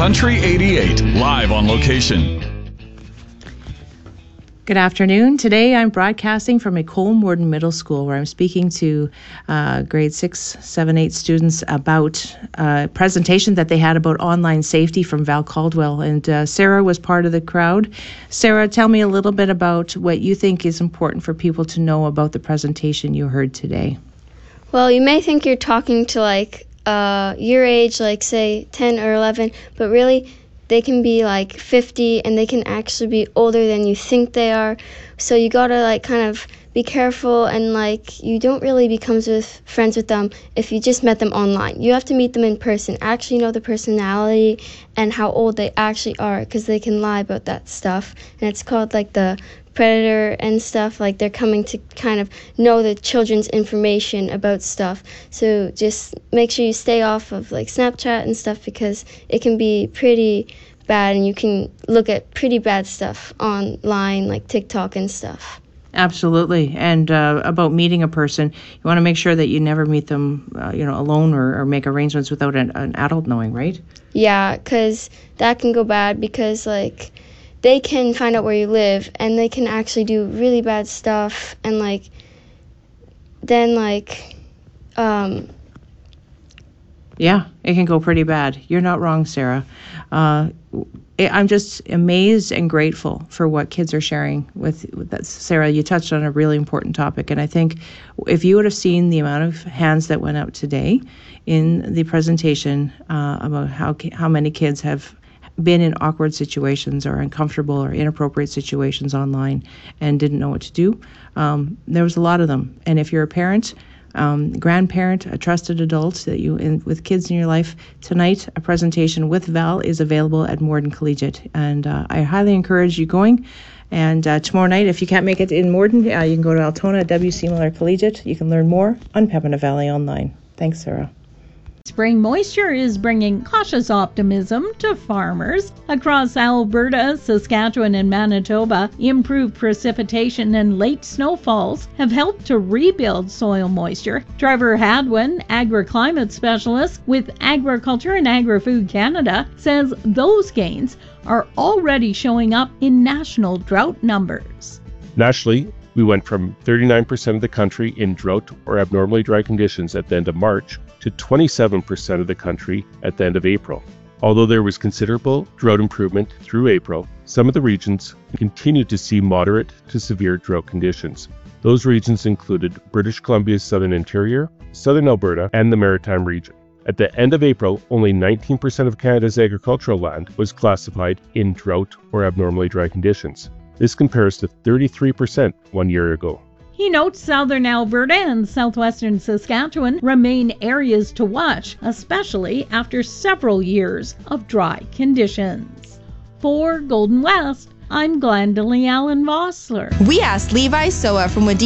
Country 88, live on location. Good afternoon. Today I'm broadcasting from Colmorden Middle School, where I'm speaking to grade 6, 7, 8 students about a presentation that they had about online safety from Val Caldwell. And Sarah was part of the crowd. Sarah, tell me a little bit about what you think is important for people to know about the presentation you heard today. Well, you may think you're talking to your age, like say 10 or 11, but really they can be like 50 and they can actually be older than you think they are. So you gotta kind of be careful, and you don't really become friends with them if you just met them online. You have to meet them in person, actually know the personality and how old they actually are, because they can lie about that stuff. And it's called the predator and stuff. They're coming to kind of know the children's information about stuff. So just make sure you stay off of Snapchat and stuff, because it can be pretty bad and you can look at pretty bad stuff online, like TikTok and stuff. Absolutely. And about meeting a person, you want to make sure that you never meet them alone or make arrangements without an adult knowing, right? Yeah, because that can go bad, because they can find out where you live and they can actually do really bad stuff, and yeah, it can go pretty bad. You're not wrong, Sarah. I'm just amazed and grateful for what kids are sharing with that. Sarah, you touched on a really important topic, and I think if you would have seen the amount of hands that went up today in the presentation about how many kids have been in awkward situations or uncomfortable or inappropriate situations online and didn't know what to do, there was a lot of them. And if you're a parent, grandparent, a trusted adult with kids in your life, tonight a presentation with Val is available at Morden Collegiate, and I highly encourage you going. And tomorrow night, if you can't make it in Morden, you can go to Altona at W.C. Miller Collegiate. You can learn more on Pembina Valley Online. Thanks, Sarah. Spring moisture is bringing cautious optimism to farmers across Alberta, Saskatchewan, and Manitoba. Improved precipitation and late snowfalls have helped to rebuild soil moisture. Trevor Hadwin, agriclimate specialist with Agriculture and Agri-Food Canada, says those gains are already showing up in national drought numbers. Nationally, we went from 39% of the country in drought or abnormally dry conditions at the end of March to 27% of the country at the end of April. Although there was considerable drought improvement through April, some of the regions continued to see moderate to severe drought conditions. Those regions included British Columbia's southern interior, southern Alberta, and the Maritime region. At the end of April, only 19% of Canada's agricultural land was classified in drought or abnormally dry conditions. This compares to 33% 1 year ago. He notes southern Alberta and southwestern Saskatchewan remain areas to watch, especially after several years of dry conditions. For Golden West, I'm Glendalee Allen Vossler. We asked Levi Soa from